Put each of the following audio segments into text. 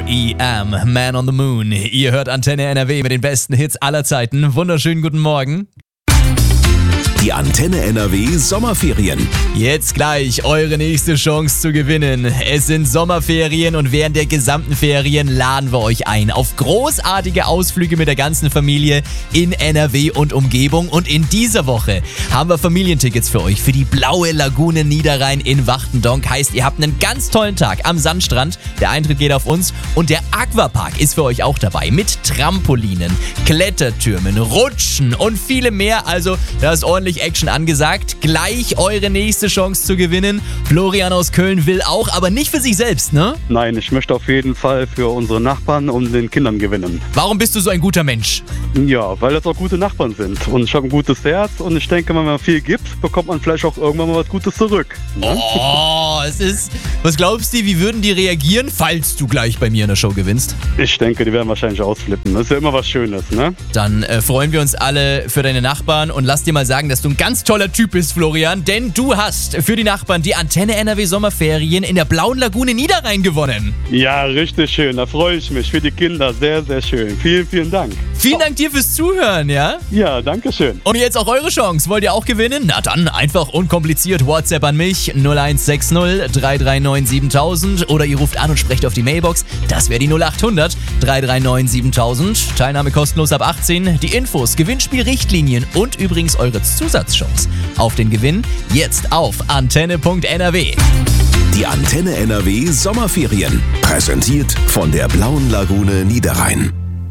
R.E.M. Man on the Moon. Ihr hört Antenne NRW mit den besten Hits aller Zeiten. Wunderschönen guten Morgen. Die Antenne NRW Sommerferien. Jetzt gleich eure nächste Chance zu gewinnen. Es sind Sommerferien und während der gesamten Ferien laden wir euch ein auf großartige Ausflüge mit der ganzen Familie in NRW und Umgebung. Und in dieser Woche haben wir Familientickets für euch für die Blaue Lagune Niederrhein in Wachtendonk. Heißt, ihr habt einen ganz tollen Tag am Sandstrand. Der Eintritt geht auf uns und der Aquapark ist für euch auch dabei mit Trampolinen, Klettertürmen, Rutschen und vielem mehr. Also da ist ordentlich Action angesagt. Gleich eure nächste Chance zu gewinnen. Florian aus Köln will auch, aber nicht für sich selbst, ne? Nein, ich möchte auf jeden Fall für unsere Nachbarn und den Kindern gewinnen. Warum bist du so ein guter Mensch? Ja, weil das auch gute Nachbarn sind. Und ich habe ein gutes Herz und ich denke, wenn man viel gibt, bekommt man vielleicht auch irgendwann mal was Gutes zurück. Ne? Oh, es ist... Was glaubst du, wie würden die reagieren, falls du gleich bei mir in der Show gewinnst? Ich denke, die werden wahrscheinlich ausflippen. Das ist ja immer was Schönes, ne? Dann freuen wir uns alle für deine Nachbarn und lass dir mal sagen, dass du ein ganz toller Typ bist, Florian, denn du hast für die Nachbarn die Antenne NRW Sommerferien in der Blauen Lagune Niederrhein gewonnen. Ja, richtig schön. Da freue ich mich. Für die Kinder sehr, sehr schön. Vielen, vielen Dank. Vielen Dank dir fürs Zuhören, ja? Ja, danke schön. Und jetzt auch eure Chance. Wollt ihr auch gewinnen? Na dann einfach unkompliziert WhatsApp an mich 0160 339 7000 oder ihr ruft an und sprecht auf die Mailbox. Das wäre die 0800 339 7000. Teilnahme kostenlos ab 18. Die Infos, Gewinnspielrichtlinien und übrigens eure Zusatzchance auf den Gewinn jetzt auf antenne.nrw. Die Antenne NRW Sommerferien. Präsentiert von der Blauen Lagune Niederrhein.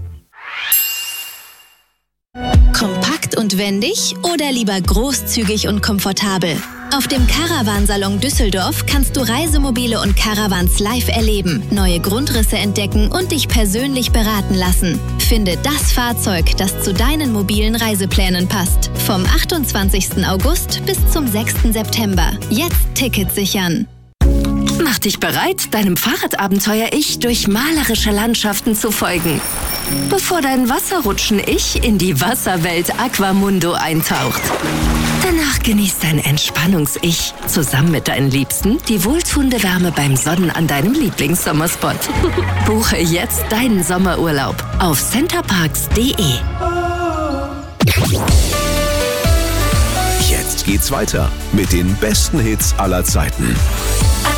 Kompakt und wendig oder lieber großzügig und komfortabel? Auf dem Caravansalon Düsseldorf kannst du Reisemobile und Caravans live erleben, neue Grundrisse entdecken und dich persönlich beraten lassen. Finde das Fahrzeug, das zu deinen mobilen Reiseplänen passt. Vom 28. August bis zum 6. September. Jetzt Ticket sichern. Mach dich bereit, deinem Fahrradabenteuer-Ich durch malerische Landschaften zu folgen. Bevor dein Wasserrutschen-Ich in die Wasserwelt Aquamundo eintaucht. Danach genießt dein Entspannungs-Ich zusammen mit deinen Liebsten die wohltuende Wärme beim Sonnen an deinem Lieblingssommerspot. Buche jetzt deinen Sommerurlaub auf centerparks.de. Jetzt geht's weiter mit den besten Hits aller Zeiten.